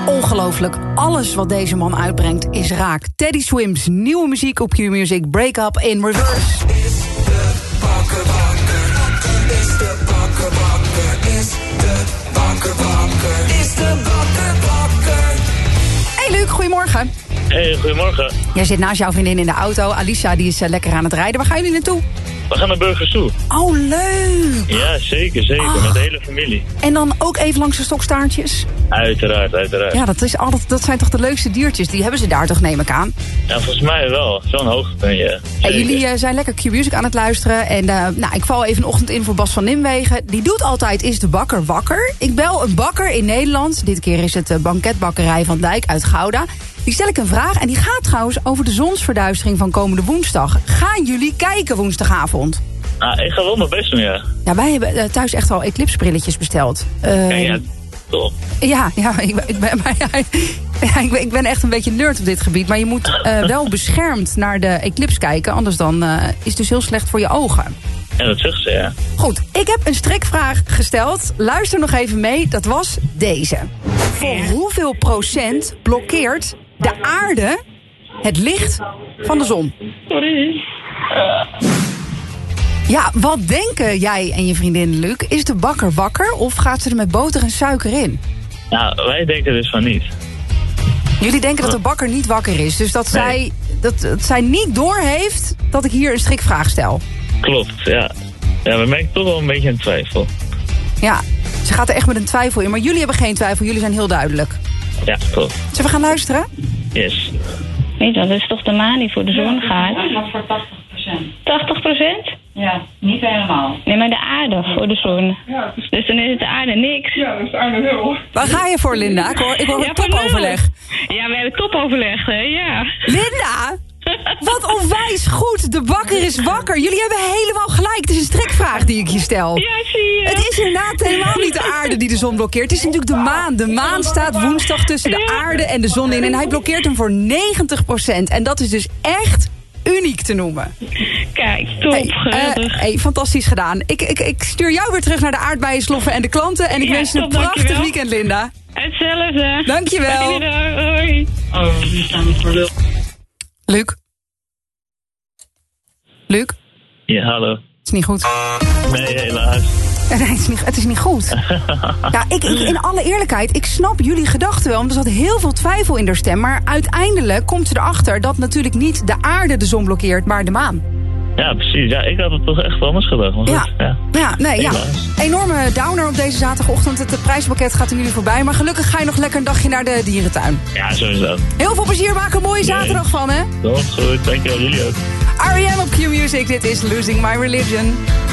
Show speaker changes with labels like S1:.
S1: Ongelooflijk, alles wat deze man uitbrengt is raak. Teddy Swims, nieuwe muziek op Q-Music, Break Up in Reverse.
S2: Is de bakker wakker? Is de bakker wakker? Is de bakker wakker? Is de bakker wakker?
S1: Hey Luc, goedemorgen.
S3: Hey, goedemorgen.
S1: Jij zit naast jouw vriendin in de auto. Alicia die is lekker aan het rijden. Waar gaan jullie naartoe?
S3: We gaan naar Burgers toe.
S1: Oh, leuk.
S3: Ja, zeker. Met de hele familie.
S1: En dan ook even langs de stokstaartjes?
S3: Uiteraard.
S1: Ja, dat zijn toch de leukste diertjes? Die hebben ze daar toch, neem ik aan?
S3: Ja, volgens mij wel. Zo'n hoogtepuntje.
S1: Hey, jullie zijn lekker Q-Music aan het luisteren. En ik val even een ochtend in voor Bas van Nimwegen. Die doet altijd Is de Bakker wakker? Ik bel een bakker in Nederland. Dit keer is het banketbakkerij Van Dijk uit Gouda. Die stel ik een vraag en die gaat trouwens over de zonsverduistering van komende woensdag. Gaan jullie kijken woensdagavond?
S3: Ik ga wel mijn best doen, ja.
S1: Ja, wij hebben thuis echt al eclipsebrilletjes besteld.
S3: Ja, top.
S1: Ja, ik ben echt een beetje nerd op dit gebied. Maar je moet wel beschermd naar de eclips kijken. Anders dan is het dus heel slecht voor je ogen.
S3: Ja, dat zegt ze, ja.
S1: Goed, ik heb een strikvraag gesteld. Luister nog even mee, dat was deze. Voor hoeveel procent blokkeert de aarde het licht van de zon?
S3: Sorry.
S1: Ja, wat denken jij en je vriendin Luc? Is de bakker wakker of gaat ze er met boter en suiker in?
S3: Nou, wij denken dus van niet.
S1: Jullie denken dat de bakker niet wakker is. Dus dat zij niet doorheeft dat ik hier een strikvraag stel. Klopt,
S3: ja. Ja, we merken toch wel een beetje een twijfel.
S1: Ja, ze gaat er echt met een twijfel in. Maar jullie hebben geen twijfel, jullie zijn heel duidelijk.
S3: Ja, klopt.
S1: Zullen we gaan luisteren?
S3: Yes.
S4: Weet je, dat is toch de maan die voor de zon gaat?
S5: Dat gaat voor 80%.
S4: 80%?
S5: Ja, niet helemaal.
S4: Nee, maar de aarde voor de zon.
S5: Ja,
S4: dus dan is het de aarde niks.
S5: Ja, dat is de aarde nul.
S1: Waar ga je voor, Linda? Ik hoor een topoverleg.
S4: Ja, we hebben topoverleg, hè, ja.
S1: Linda! Wat onwijs goed, de bakker is wakker. Jullie hebben helemaal gelijk, het is een strikvraag die ik je stel.
S4: Ja, zie je.
S1: Het is inderdaad helemaal niet de aarde die de zon blokkeert. Het is natuurlijk de maan. De maan staat woensdag tussen de aarde en de zon in. En hij blokkeert hem voor 90%. En dat is dus echt uniek te noemen.
S4: Kijk, top, geweldig.
S1: Fantastisch gedaan. Ik stuur jou weer terug naar de aardbeiensloffen en de klanten. En ik wens je een prachtig weekend, Linda.
S4: Hetzelfde.
S1: Dankjewel.
S4: Hoi.
S5: Oh, die staan niet voor lul.
S1: Luc? Luc?
S3: Ja, hallo.
S1: Het is niet goed.
S3: Nee, helaas.
S1: Nee, het is niet goed. Ja, in alle eerlijkheid, ik snap jullie gedachten wel. Want er zat heel veel twijfel in haar stem. Maar uiteindelijk komt ze erachter dat natuurlijk niet de aarde de zon blokkeert, maar de maan.
S3: Ja, precies. Ja, ik had het toch echt anders gedacht. Maar goed,
S1: Enorme downer op deze zaterdagochtend. Het prijspakket gaat er jullie voorbij. Maar gelukkig ga je nog lekker een dagje naar de dierentuin.
S3: Ja, sowieso.
S1: Heel veel plezier, maak er een mooie zaterdag van, hè?
S3: Dat is goed. Dankjewel, jullie ook.
S1: R.E.M. op Q-Music. Dit is Losing My Religion.